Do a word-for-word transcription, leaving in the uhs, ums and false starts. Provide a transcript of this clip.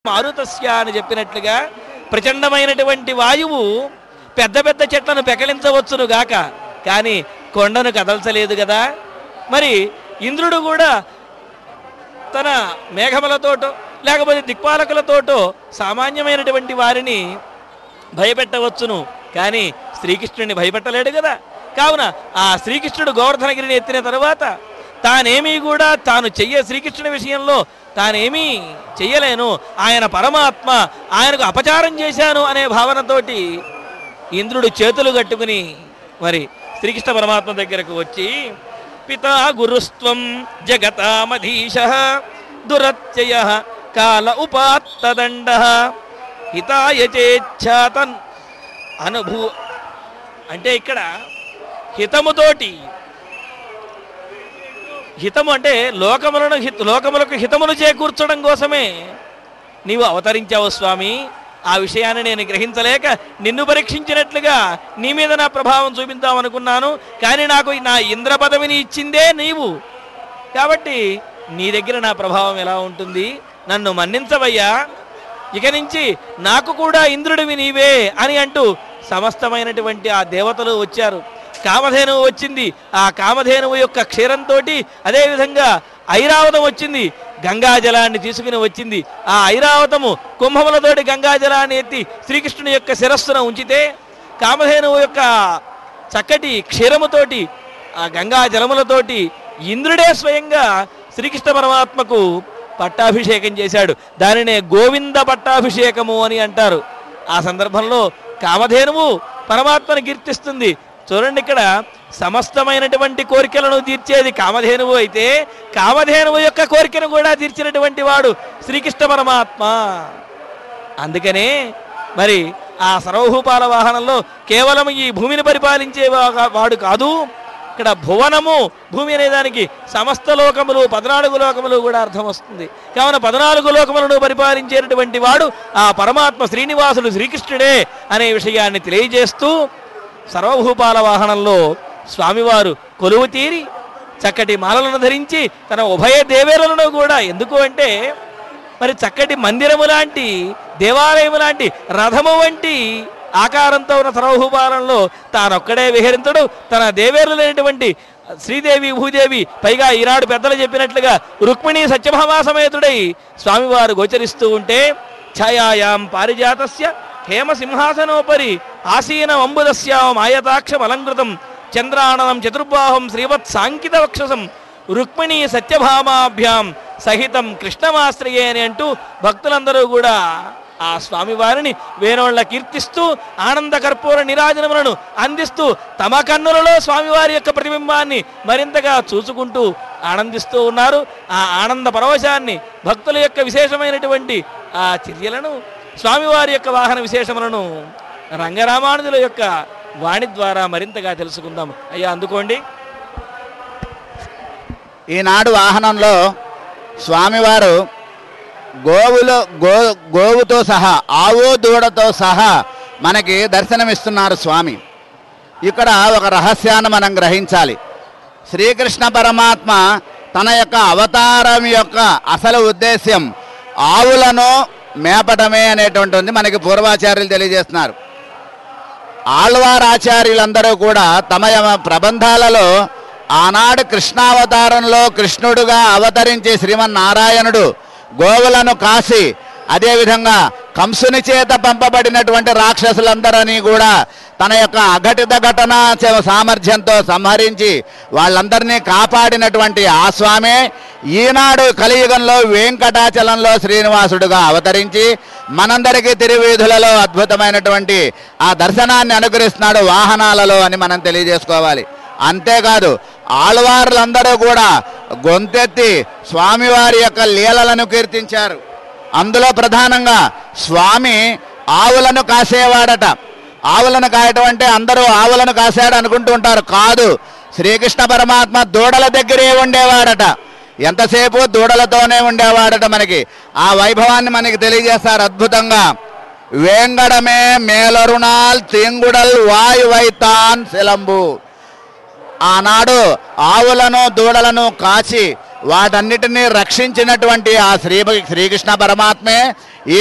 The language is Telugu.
మారుతస్య అని చెప్పినట్లుగా ప్రచండమైనటువంటి వాయువు పెద్ద పెద్ద చెట్లను పెకలించవచ్చును గాక, కానీ కొండను కదల్చలేదు కదా. మరి ఇంద్రుడు కూడా తన మేఘములతోటో లేకపోతే దిక్పాలకులతోటో సామాన్యమైనటువంటి వారిని భయపెట్టవచ్చును, కానీ శ్రీకృష్ణుడిని భయపెట్టలేడు కదా. కావున ఆ శ్రీకృష్ణుడు గోవర్ధనగిరిని ఎత్తిన తరువాత తానేమీ కూడా తాను చెయ్య శ్రీకృష్ణుడి విషయంలో తానేమీ చెయ్యలేను, ఆయన పరమాత్మ, ఆయనకు అపచారం చేశాను అనే భావనతోటి ఇంద్రుడు చేతులు కట్టుకుని మరి శ్రీకృష్ణ పరమాత్మ దగ్గరకు వచ్చి, పితా గురుస్త్వం జగతామధీశ దురత్యయ కాల ఉపాత్తదండ హితాయ చేచ్ఛాతన్ అనుభూ అంటే ఇక్కడ హితముతోటి, హితము అంటే లోకములను హిత లోకములకు హితమును చేకూర్చడం కోసమే నీవు అవతరించావు స్వామి. ఆ విషయాన్ని నేను గ్రహించలేక నిన్ను పరీక్షించినట్లుగా నీ మీద నా ప్రభావం చూపిద్దామనుకున్నాను, కానీ నాకు నా ఇంద్ర పదవిని ఇచ్చిందే నీవు, కాబట్టి నీ దగ్గర నా ప్రభావం ఎలా ఉంటుంది, నన్ను మన్నించవయ్యా, ఇక నుంచి నాకు కూడా ఇంద్రుడివి నీవే అని అంటూ సమస్తమైనటువంటి ఆ దేవతలు వచ్చారు. కామధేనువు వచ్చింది, ఆ కామధేనువు యొక్క క్షీరంతో అదేవిధంగా ఐరావతం వచ్చింది, గంగాజలాన్ని తీసుకుని వచ్చింది. ఆ ఐరావతము కుంభములతోటి గంగాజలాన్ని ఎత్తి శ్రీకృష్ణుని యొక్క శిరస్సున ఉంచితే, కామధేనువు యొక్క చక్కటి క్షీరముతోటి ఆ గంగాజలములతోటి ఇంద్రుడే స్వయంగా శ్రీకృష్ణ పరమాత్మకు పట్టాభిషేకం చేశాడు. దానినే గోవింద పట్టాభిషేకము అని అంటారు. ఆ సందర్భంలో కామధేనువు పరమాత్మను కీర్తిస్తుంది. చూడండి, ఇక్కడ సమస్తమైనటువంటి కోరికలను తీర్చేది కామధేనువు అయితే, కామధేనువు యొక్క కోరికను కూడా తీర్చినటువంటి వాడు శ్రీకృష్ణ పరమాత్మ. అందుకనే మరి ఆ సర్వభూపాల వాహనంలో కేవలం ఈ భూమిని పరిపాలించే వాడు కాదు, ఇక్కడ భువనము భూమి అనేదానికి సమస్త లోకములు పద్నాలుగు లోకములు కూడా అర్థం వస్తుంది. కావున పద్నాలుగు లోకములను పరిపాలించేటటువంటి వాడు ఆ పరమాత్మ శ్రీనివాసుడు శ్రీకృష్ణుడే అనే విషయాన్ని తెలియజేస్తూ సర్వభూపాల వాహనంలో స్వామివారు కొలువు తీరి చక్కటి మాలలను ధరించి తన ఉభయ దేవేరులను కూడా, ఎందుకు అంటే మరి చక్కటి మందిరము లాంటి దేవాలయము లాంటి రథము వంటి ఆకారంతో ఉన్న సర్వభూపాలంలో తానొక్కడే విహరించడు. తన దేవేరులైనటువంటి శ్రీదేవి భూదేవి, పైగా ఈనాడు పెద్దలు చెప్పినట్లుగా రుక్మిణీ సత్యభామా సమేతుడై స్వామివారు గోచరిస్తూ ఉంటే, ఛాయాయాం పారిజాతస్య హేమ సింహాసనోపరి ఆసీన అంబుదస్యాం ఆయతాక్షం అలంకృతం చంద్రాణనం చతుర్బాహం శ్రీవత్ సాంకిత వక్షసం రుక్మిణీ సత్యభామాభ్యాం సహితం కృష్ణమాశ్రయే అని అంటూ భక్తులందరూ కూడా ఆ స్వామివారిని వేణోళ్ళ కీర్తిస్తూ ఆనంద కర్పూర నిరాజనములను అందిస్తూ తమ కన్నులలో స్వామివారి యొక్క ప్రతిబింబాన్ని మరింతగా చూసుకుంటూ ఆనందిస్తూ ఉన్నారు. ఆ ఆనంద పరవశాన్ని, భక్తుల యొక్క విశేషమైనటువంటి ఆ చర్యలను, స్వామివారి యొక్క వాహన విశేషములను రంగరామానుజుల యొక్క వాణి ద్వారా మరింతగా తెలుసుకుందాం. అయ్యా అందుకోండి. ఈనాడు వాహనంలో స్వామివారు గోవులో గో గోవుతో సహా ఆవు దూడతో సహా మనకి దర్శనమిస్తున్నారు స్వామి. ఇక్కడ ఒక రహస్యాన్ని మనం గ్రహించాలి. శ్రీకృష్ణ పరమాత్మ తన యొక్క అవతారం యొక్క అసలు ఉద్దేశ్యం ఆవులను మేపటమే అనేటువంటిది మనకి పూర్వాచార్యులు తెలియజేస్తున్నారు. ఆళ్వార్ ఆచార్యులందరూ కూడా తమ ప్రబంధాలలో ఆనాడు కృష్ణావతారంలో కృష్ణుడుగా అవతరించి శ్రీమన్నారాయణుడు గోవులను కాసి, అదేవిధంగా కంసుని చేత పంపబడినటువంటి రాక్షసులందరినీ కూడా తన యొక్క అఘటిత ఘటన సామర్థ్యంతో సంహరించి వాళ్ళందరినీ కాపాడినటువంటి ఆ స్వామి ఈనాడు కలియుగంలో వెంకటాచలంలో శ్రీనివాసుడుగా అవతరించి మనందరికీ తిరువీధులలో అద్భుతమైనటువంటి ఆ దర్శనాన్ని అనుగ్రహిస్తున్నాడు వాహనాలలో అని మనం తెలియజేసుకోవాలి. అంతేకాదు ఆళ్వార్లందరూ కూడా గొంతెత్తి స్వామివారి యొక్క లీలలను కీర్తించారు. అందులో ప్రధానంగా స్వామి ఆవులను కాసేవాడట. ఆవులను కాయటం అంటే అందరూ ఆవులను కాసాడు అనుకుంటూ ఉంటారు, కాదు, శ్రీకృష్ణ పరమాత్మ దూడల దగ్గరే ఉండేవాడట. ఎంతసేపు దూడలతోనే ఉండేవాడట. మనకి ఆ వైభవాన్ని మనకి తెలియజేస్తారు అద్భుతంగా. వేంగడమే మేలరుణాల్ తింగుడల్ వాయు వైతాన్ శిలంబు, ఆనాడు ఆవులను దూడలను కాచి వాటన్నిటినీ రక్షించినటువంటి ఆ శ్రీ శ్రీకృష్ణ పరమాత్మే ఈ